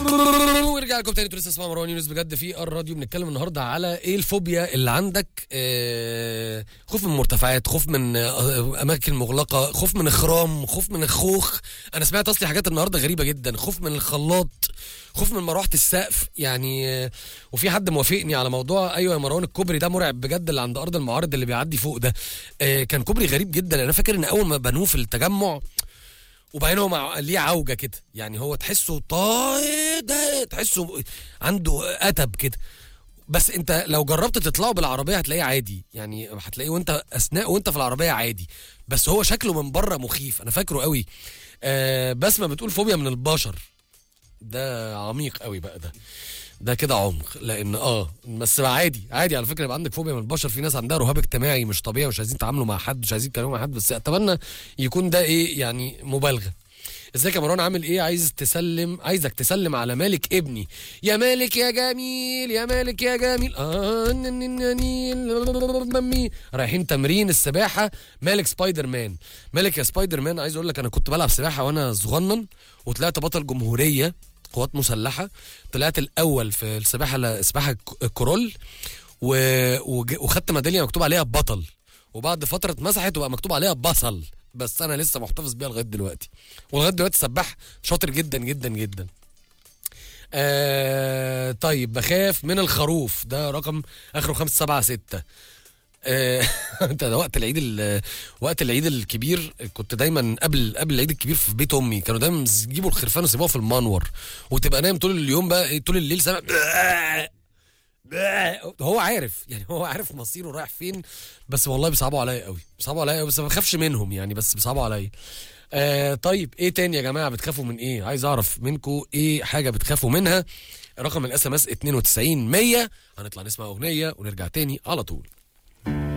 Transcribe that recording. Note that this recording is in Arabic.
ورجع لكم تاني لسه اسمها مروان يونس بجد في الراديو. بنتكلم النهارده على ايه الفوبيا اللي عندك. خوف من المرتفعات، خوف من اماكن مغلقه، خوف من الخرام، خوف من الخوخ. انا سمعت اصلي حاجات النهارده غريبه جدا، خوف من الخلاط، خوف من مروحه السقف يعني. وفي حد موافقني على موضوع ايوه يا مروان الكوبري ده مرعب بجد اللي عند ارض المعارض اللي بيعدي فوق ده. كان كوبري غريب جدا. انا فاكر ان اول ما بنوه في التجمع وبعدين هو ليه عوجه كده، يعني هو تحسه ده تحسه عنده قتب كده. بس انت لو جربت تطلعه بالعربيه هتلاقيه عادي، يعني هتلاقيه وانت في العربيه عادي، بس هو شكله من بره مخيف. انا فاكره قوي. بس ما بتقول فوبيا من البشر، ده عميق قوي بقى ده كده عمق، لان بس عادي على فكره يبقى عندك فوبيا من البشر. في ناس عندها رهاب اجتماعي مش طبيعي، مش عايزين يتعاملوا مع حد، مش عايزين يتكلموا مع حد، بس اتمنى يكون ده ايه يعني مبالغه. ازيك يا مروان عامل ايه؟ عايزك تسلم على مالك ابني. يا مالك يا جميل، يا مالك يا جميل. رايحين تمرين السباحه. مالك سبايدر مان، مالك يا سبايدر مان. عايز اقول لك انا كنت بلعب سباحه وانا صغنن، وطلعت بطل جمهوريه قوات مسلحه. طلعت الاول في سباحه كرول وخدت ميداليه مكتوب عليها بطل، وبعد فتره اتمسحت وبقى مكتوب عليها بصل، بس انا لسه محتفظ بيها لغايه دلوقتي، ولغايه دلوقتي سباح شاطر جدا جدا جدا. طيب بخاف من الخروف، ده رقم اخره 576. انت ده وقت العيد الكبير كنت دايما قبل العيد الكبير في بيت امي كانوا دايما يجيبوا الخرفان ويسيبوها في المنور، وتبقى نايم طول اليوم بقى طول الليل سامع هو عارف مصيره رايح فين. بس والله بيصعبوا عليا قوي، بس ما بخافش منهم يعني، بس بيصعبوا عليا. طيب ايه تاني يا جماعه بتخافوا من ايه؟ عايز اعرف منكم ايه حاجه بتخافوا منها. رقم الاس ام اس 92 100. هنطلع نسمع اغنيه ونرجع تاني على طول.